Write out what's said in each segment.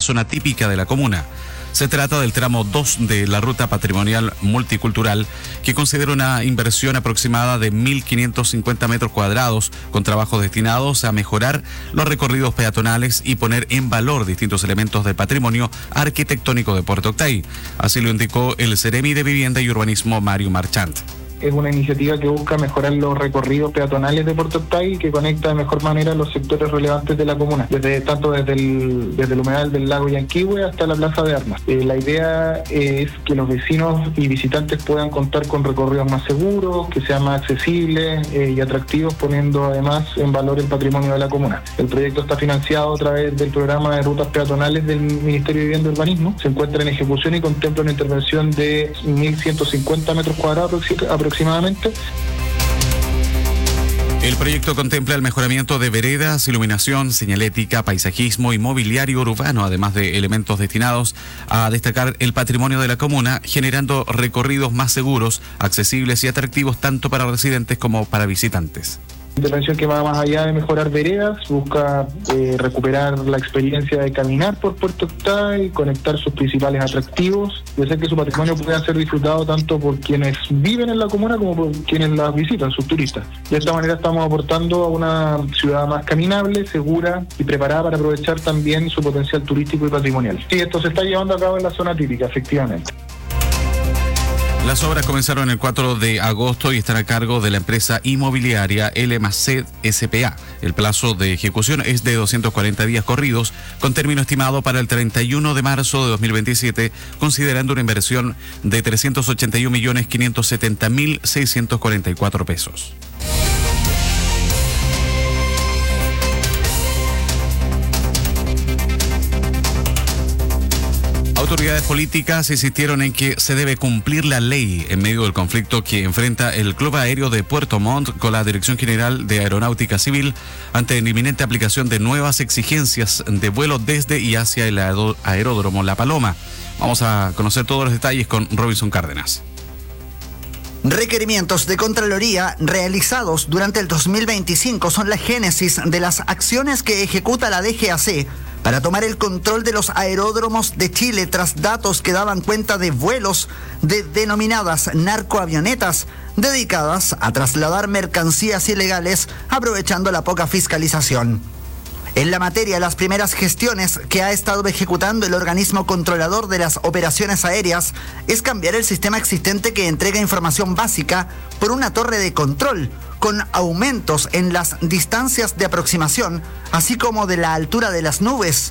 zona típica de la comuna. Se trata del tramo 2 de la ruta patrimonial multicultural, que considera una inversión aproximada de 1.550 metros cuadrados, con trabajos destinados a mejorar los recorridos peatonales y poner en valor distintos elementos del patrimonio arquitectónico de Puerto Octay. Así lo indicó el Ceremi de Vivienda y Urbanismo, Mario Marchant. Es una iniciativa que busca mejorar los recorridos peatonales de Puerto Octay y que conecta de mejor manera los sectores relevantes de la comuna, tanto desde el humedal del lago Yanquihue hasta la Plaza de Armas. La idea es que los vecinos y visitantes puedan contar con recorridos más seguros, que sean más accesibles y atractivos, poniendo además en valor el patrimonio de la comuna. El proyecto está financiado a través del programa de rutas peatonales del Ministerio de Vivienda y Urbanismo. Se encuentra en ejecución y contempla una intervención de 1.150 metros cuadrados aproximadamente. El proyecto contempla el mejoramiento de veredas, iluminación, señalética, paisajismo y mobiliario urbano, además de elementos destinados a destacar el patrimonio de la comuna, generando recorridos más seguros, accesibles y atractivos tanto para residentes como para visitantes. Intervención que va más allá de mejorar veredas, busca recuperar la experiencia de caminar por Puerto Octay, conectar sus principales atractivos y hacer que su patrimonio pueda ser disfrutado tanto por quienes viven en la comuna como por quienes la visitan, sus turistas. De esta manera estamos aportando a una ciudad más caminable, segura y preparada para aprovechar también su potencial turístico y patrimonial. Sí, esto se está llevando a cabo en la zona típica, efectivamente. Las obras comenzaron el 4 de agosto y están a cargo de la empresa inmobiliaria LMAC S.p.A. El plazo de ejecución es de 240 días corridos, con término estimado para el 31 de marzo de 2027, considerando una inversión de 381.570.644 pesos. Autoridades políticas insistieron en que se debe cumplir la ley en medio del conflicto que enfrenta el Club Aéreo de Puerto Montt con la Dirección General de Aeronáutica Civil ante la inminente aplicación de nuevas exigencias de vuelo desde y hacia el aeródromo La Paloma. Vamos a conocer todos los detalles con Robinson Cárdenas. Requerimientos de Contraloría realizados durante el 2025 son la génesis de las acciones que ejecuta la DGAC para tomar el control de los aeródromos de Chile tras datos que daban cuenta de vuelos de denominadas narcoavionetas dedicadas a trasladar mercancías ilegales aprovechando la poca fiscalización. En la materia, las primeras gestiones que ha estado ejecutando el organismo controlador de las operaciones aéreas es cambiar el sistema existente que entrega información básica por una torre de control, con aumentos en las distancias de aproximación, así como de la altura de las nubes.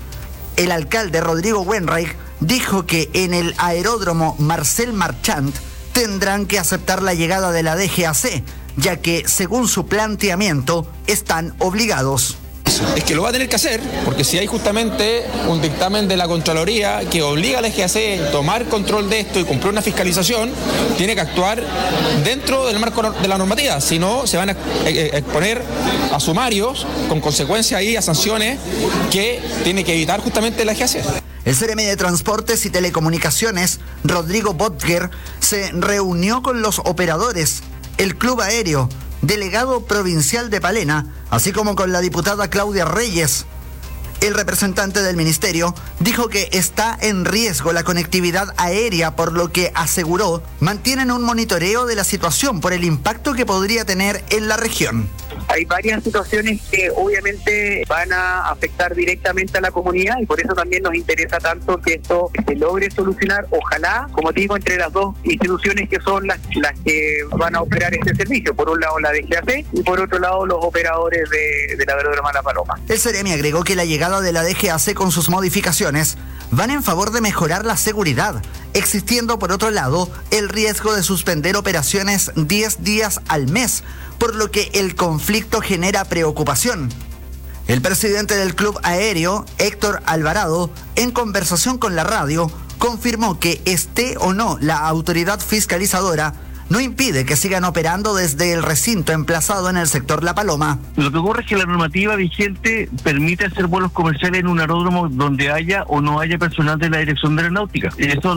El alcalde Rodrigo Wenreich dijo que en el aeródromo Marcel Marchant tendrán que aceptar la llegada de la DGAC, ya que, según su planteamiento, están obligados. Es que lo va a tener que hacer, porque si hay justamente un dictamen de la Contraloría que obliga a la DGAC a tomar control de esto y cumplir una fiscalización, tiene que actuar dentro del marco de la normativa, si no se van a exponer a sumarios con consecuencias y a sanciones que tiene que evitar justamente la DGAC. El Ceremi de Transportes y Telecomunicaciones, Rodrigo Botger, se reunió con los operadores, el Club Aéreo, delegado provincial de Palena, así como con la diputada Claudia Reyes. El representante del ministerio dijo que está en riesgo la conectividad aérea, por lo que aseguró mantienen un monitoreo de la situación por el impacto que podría tener en la región. Hay varias situaciones que obviamente van a afectar directamente a la comunidad y por eso también nos interesa tanto que esto se logre solucionar, ojalá, como digo, entre las dos instituciones que son las que van a operar este servicio. Por un lado la DGAC y por otro lado los operadores del aeródromo La Paloma. El Ceremi agregó que la llegada de la DGAC con sus modificaciones van en favor de mejorar la seguridad, existiendo por otro lado el riesgo de suspender operaciones 10 días al mes, por lo que el conflicto genera preocupación. El presidente del Club Aéreo, Héctor Alvarado, en conversación con la radio, confirmó que esté o no la autoridad fiscalizadora, no impide que sigan operando desde el recinto emplazado en el sector La Paloma. Lo que ocurre es que la normativa vigente permite hacer vuelos comerciales en un aeródromo donde haya o no haya personal de la Dirección de Aeronáutica. Eso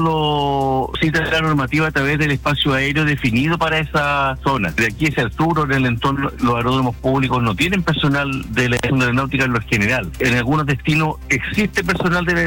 lo cita la normativa a través del espacio aéreo definido para esa zona. De aquí hacia el sur, en el entorno, los aeródromos públicos no tienen personal de la Dirección de Aeronáutica en lo general. En algunos destinos existe personal de la